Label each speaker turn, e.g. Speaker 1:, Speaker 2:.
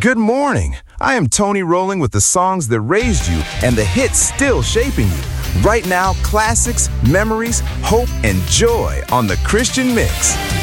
Speaker 1: Good morning. I am Tony Rowling with the songs that raised you and the hits still shaping you. Right now, classics, memories, hope, and joy on the Christian Mix.